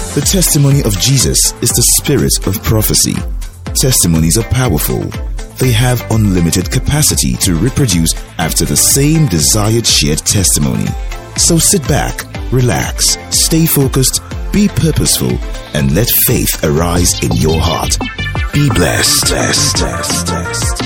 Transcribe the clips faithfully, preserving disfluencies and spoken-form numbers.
The testimony of Jesus is the spirit of prophecy. Testimonies are powerful. They have unlimited capacity to reproduce after the same desired shared testimony. So sit back, relax, stay focused, be purposeful, and let faith arise in your heart. Be blessed. blessed, blessed, blessed.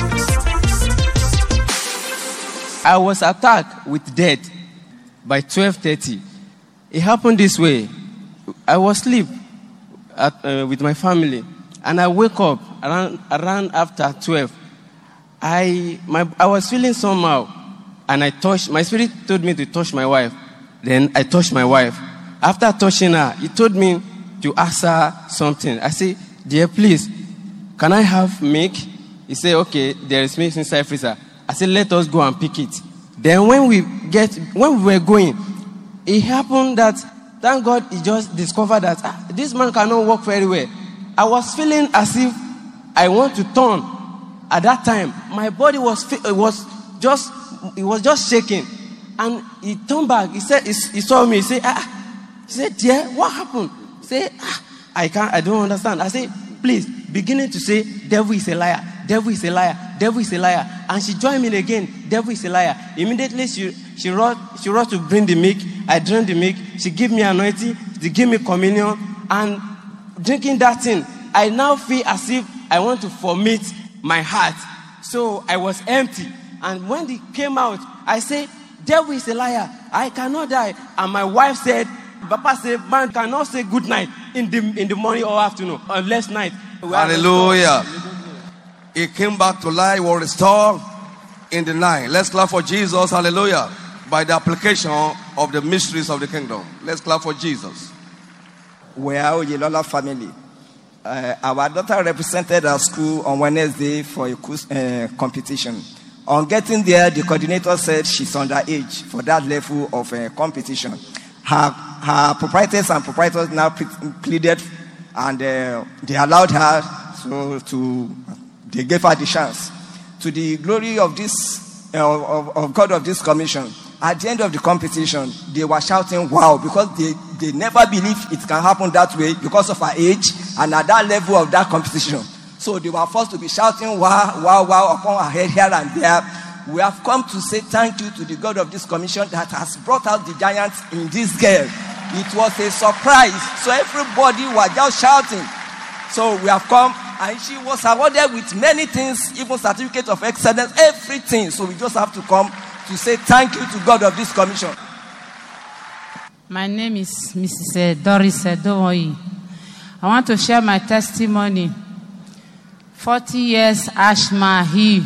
I was attacked with death by twelve thirty. It happened this way. I was asleep at, uh, with my family, and I wake up around, around after twelve. I my I was feeling somehow, and I touched. My spirit told me to touch my wife. Then I touched my wife. After touching her, he told me to ask her something. I said, "Dear, please, can I have milk?" He said, "Okay, there is milk inside freezer." I said, "Let us go and pick it." Then when we get when we were going, it happened that, thank God, he just discovered that ah, this man cannot walk very well. I was feeling as if I want to turn. At that time, my body was it was just it was just shaking, and he turned back. He said he, he saw me. He said, "Ah," he said, "Dear, what happened?" He said, ah, "I can't. I don't understand." I said, "Please," beginning to say, "Devil is a liar. Devil is a liar. Devil is a liar." And she joined me again. "Devil is a liar." Immediately she she rushed she rushed to bring the milk. I drank the milk. She gave me anointing. She gave me communion. And drinking that thing, I now feel as if I want to vomit my heart. So I was empty. And when they came out, I said, "Devil is a liar. I cannot die." And my wife said, "Papa said, man cannot say good night in the in the morning or afternoon, unless night." Hallelujah. He came back to life, was restored in the night. Let's clap for Jesus. Hallelujah. By the application of the mysteries of the kingdom. Let's clap for Jesus. We are Oyelola family. Uh, our daughter represented our school on Wednesday for a uh, competition. On getting there, the coordinator said she's underage for that level of uh, competition. Her, her proprietors and proprietors now pleaded, and uh, they allowed her so to, they gave her the chance. To the glory of this, uh, of, of God of this commission, at the end of the competition, they were shouting, "Wow," because they, they never believed it can happen that way because of her age and at that level of that competition. So they were forced to be shouting, "Wow, wow, wow," upon her head here and there. We have come to say thank you to the God of this commission that has brought out the giants in this girl. It was a surprise. So everybody was just shouting. So we have come, and she was awarded with many things, even certificate of excellence, everything. So we just have to come to say thank you to God of this commission. My name is Missus Doris Edowoyi. I want to share my testimony. forty years asthma healed.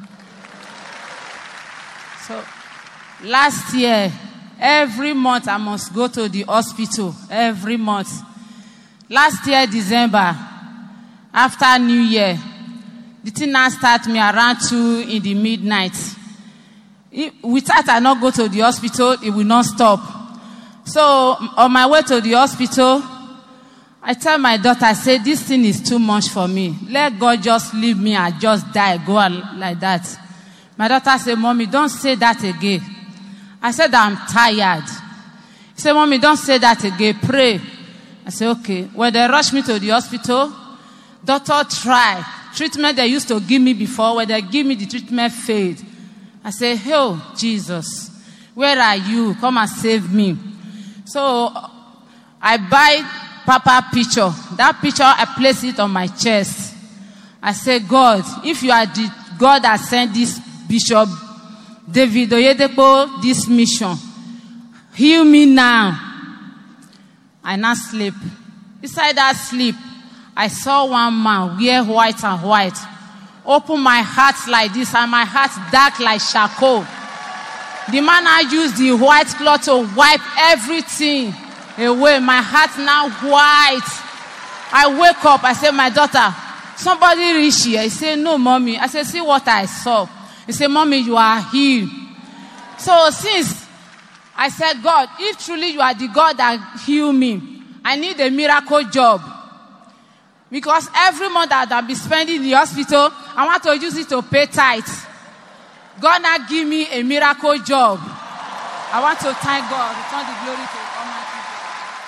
So last year, every month I must go to the hospital. Every month. Last year, December, after New Year, the thing now started me around two in the midnight. Without I not go to the hospital, it will not stop. So on my way to the hospital, I tell my daughter, I say, "This thing is too much for me. Let God just leave me and just die, go like that." My daughter said, "Mommy, don't say that again." I said, "I'm tired." She said, "Mommy, don't say that again. Pray." I said, "Okay." When they rushed me to the hospital, doctor tried. Treatment they used to give me before, when they give me the treatment failed. I said, "Oh, Jesus, where are you? Come and save me." So I buy Papa picture. That picture, I place it on my chest. I say, "God, if you are the God that sent this Bishop David Oyedepo this mission, heal me now." I now sleep. Inside that sleep, I saw one man wear white and white. Open my heart like this, and my heart dark like charcoal. The man I used the white cloth to wipe everything away. My heart now white. I wake up. I say, "My daughter, somebody reach here." He said, "No, Mommy." I said, "See what I saw." He said, "Mommy, you are healed." So since I said, "God, if truly you are the God that heal me, I need a miracle job. Because every month that I'll be spending in the hospital, I want to use it to pay tithes. God now give me a miracle job." I want to thank God. Return the glory to Almighty God.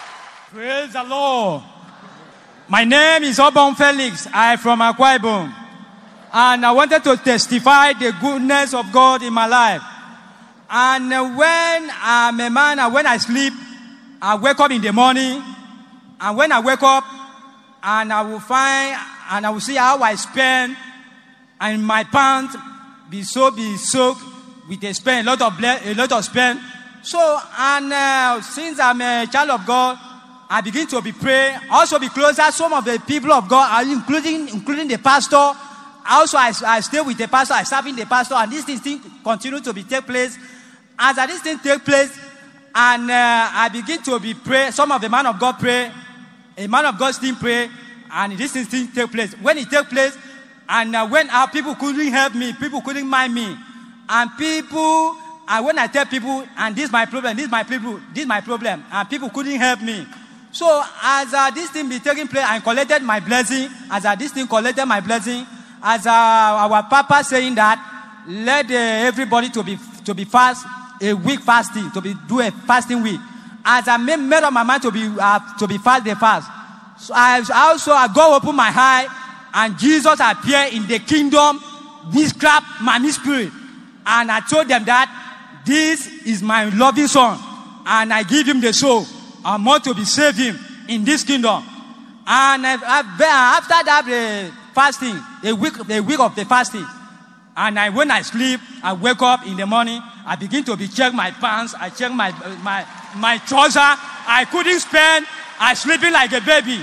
Praise the Lord. My name is Obon Felix. I am from Akwa Ibom. And I wanted to testify the goodness of God in my life. And when I'm a man, and when I sleep, I wake up in the morning. And when I wake up, and I will find, and I will see how I spend, and my pants be so be soaked with a spend, a lot of blood, a lot of spend. So, and uh, since I'm a child of God, I begin to be pray, also be closer. Some of the people of God, including including the pastor. Also, I, I stay with the pastor, I serve in the pastor, and this thing continue to be take place. As this thing take place, and uh, I begin to be pray. Some of the man of God pray, a man of God still pray, and this thing take place. When it take place, and uh, when our people couldn't help me, people couldn't mind me, and people, and when I tell people, and this is my problem, this is my people, this is my problem, and people couldn't help me. So as uh, this thing be taking place, I collected my blessing. As uh, this thing collected my blessing, as uh, our Papa saying that, let uh, everybody to be to be fast, a week fasting, to be do a fasting week. As I made, made up my mind to be uh, to be fast, the fast. So I also I go open my eye, and Jesus appeared in the kingdom, described my spirit, and I told them that this is my loving son, and I give him the soul. I want to be saved him in this kingdom. And I, I, after that the fasting, a week, a week of the fasting, and I, when I sleep, I wake up in the morning, I begin to be check my pants, I check my my my trouser. I couldn't spend. I sleeping like a baby.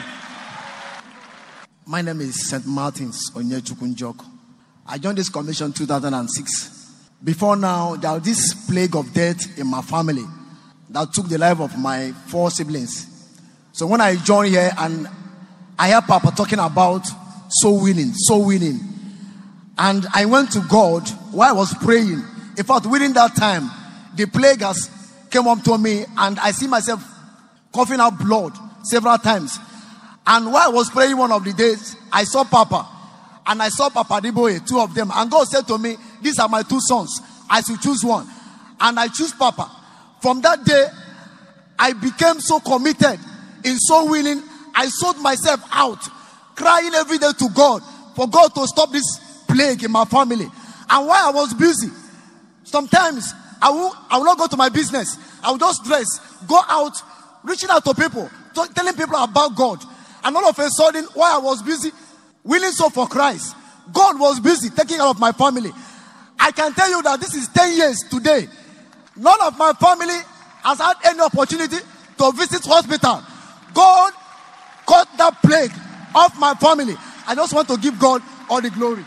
My name is Saint Martin's Onyechukunjok. I joined this commission in two thousand six. Before now, there was this plague of death in my family that took the life of my four siblings. So when I joined here and I heard Papa talking about soul winning, soul winning, and I went to God while I was praying. In fact, within that time, the plague has came up to me, and I see myself coughing out blood several times. And while I was praying one of the days, I saw Papa, and I saw Papa Diboye, two of them. And God said to me, these are my two sons. I should choose one. And I choose Papa. From that day, I became so committed in soul winning. I sold myself out, crying every day to God for God to stop this plague in my family. And while I was busy, sometimes I will, I will not go to my business. I will just dress, go out, reaching out to people, to, telling people about God. And all of a sudden, while I was busy winning soul for Christ, God was busy taking care of my family. I can tell you that this is ten years today. None of my family has had any opportunity to visit hospital. God cut that plague off my family. I just want to give God all the glory.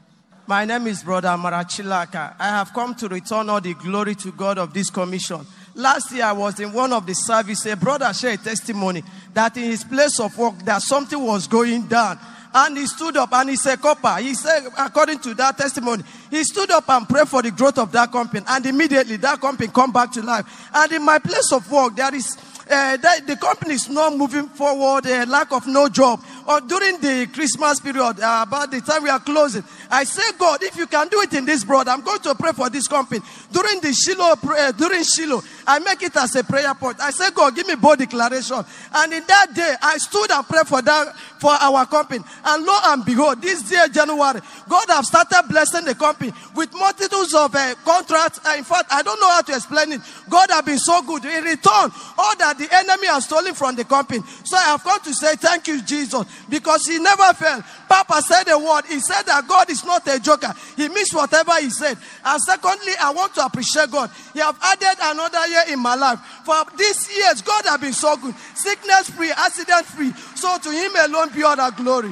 My name is Brother Marachilaka. I have come to return all the glory to God of this commission. Last year I was in one of the services. A brother shared a testimony that in his place of work that something was going down. And he stood up and he said, Copper, he said, according to that testimony, he stood up and prayed for the growth of that company. And immediately that company come back to life. And in my place of work, there is, uh, the, the company is not moving forward, uh, lack of no job. Or during the Christmas period, uh, about the time we are closing, I say, God, if you can do it in this broad, I'm going to pray for this company. During the Shiloh, prayer, during Shiloh, I make it as a prayer point. I say, God, give me bold declaration. And in that day, I stood and prayed for that, for our company. And lo and behold, this year, January, God have started blessing the company with multitudes of uh, contracts. Uh, in fact, I don't know how to explain it. God have been so good. In return, all that the enemy has stolen from the company. So I have come to say, thank you, Jesus, because he never failed. Papa said a word. He said that God is not a joker. He means whatever he said. And secondly, I want to appreciate God. He have added another year in my life. For these years, God has been so good. Sickness free, accident free. So to him alone be all the glory.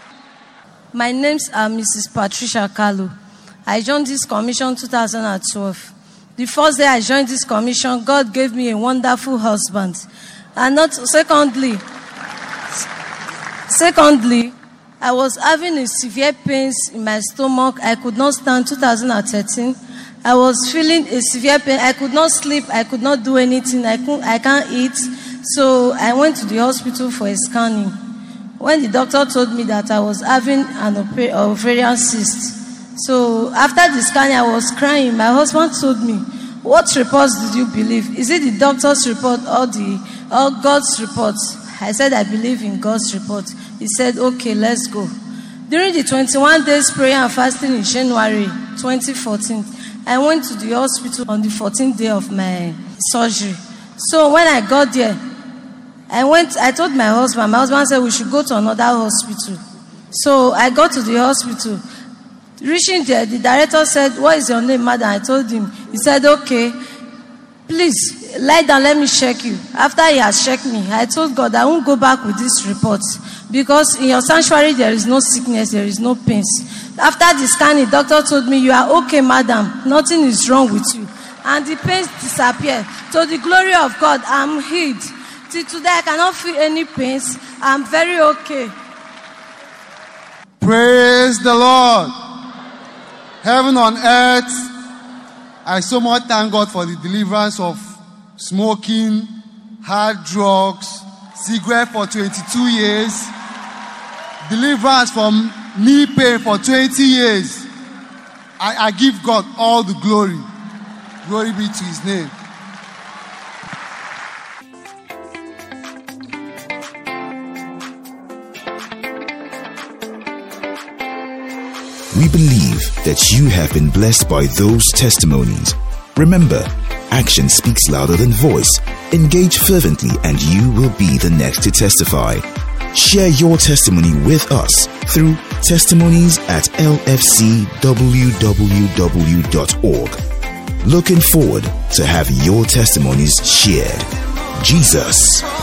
My name's uh, Missus Patricia Kalu. I joined this commission in two thousand twelve. The first day I joined this commission, God gave me a wonderful husband. And not secondly, secondly, I was having a severe pains in my stomach. I could not stand. two thousand thirteen. I was feeling a severe pain. I could not sleep. I could not do anything. I couldn't, I can't eat. So I went to the hospital for a scanning. When the doctor told me that I was having an ovarian cyst. So after the scanning, I was crying. My husband told me, what reports did you believe? Is it the doctor's report or the or God's report? I said, I believe in God's report. He said, okay, let's go. During the twenty-one days prayer and fasting in January twenty fourteen, I went to the hospital on the fourteenth day of my surgery. So when I got there, I went, I told my husband, my husband said we should go to another hospital. So I got to the hospital. Reaching there, the director said, what is your name, madam? I told him. He said, okay, please lie down, let me check you. After he has checked me, I told God I won't go back with this report, because in your sanctuary there is no sickness, there is no pains. After the scanning, the doctor told me, you are okay, madam, nothing is wrong with you. And the pains disappeared. To the glory of God, I'm healed. Till today, I cannot feel any pains. I'm very okay. Praise the Lord. Heaven on earth, I so much thank God for the deliverance of smoking, hard drugs, cigarette for twenty-two years, deliverance from knee pain for twenty years. I, I give God all the glory. Glory be to his name. We believe that you have been blessed by those testimonies. Remember, action speaks louder than voice. Engage fervently and you will be the next to testify. Share your testimony with us through testimonies at l f c w w w dot org. Looking forward to have your testimonies shared. Jesus